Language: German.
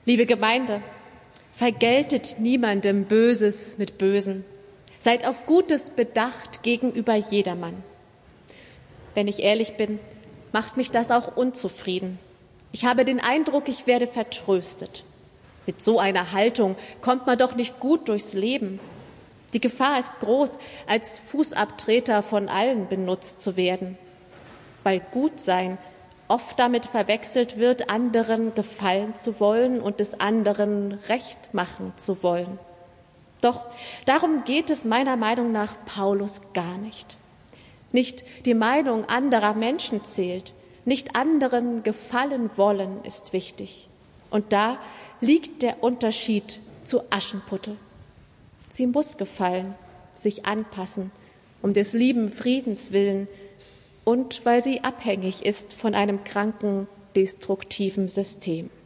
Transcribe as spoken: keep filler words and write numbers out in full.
Liebe Gemeinde, vergeltet niemandem Böses mit Bösen. Seid auf Gutes bedacht gegenüber jedermann. Wenn ich ehrlich bin, macht mich das auch unzufrieden. Ich habe den Eindruck, ich werde vertröstet. Mit so einer Haltung kommt man doch nicht gut durchs Leben. Die Gefahr ist groß, als Fußabtreter von allen benutzt zu werden, weil Gutsein oft damit verwechselt wird, anderen gefallen zu wollen und des anderen recht machen zu wollen. Doch darum geht es meiner Meinung nach Paulus gar nicht. Nicht die Meinung anderer Menschen zählt, nicht anderen gefallen wollen ist wichtig. Und da liegt der Unterschied zu Aschenputtel. Sie muss gefallen, sich anpassen, um des lieben Friedens willen und weil sie abhängig ist von einem kranken, destruktiven System.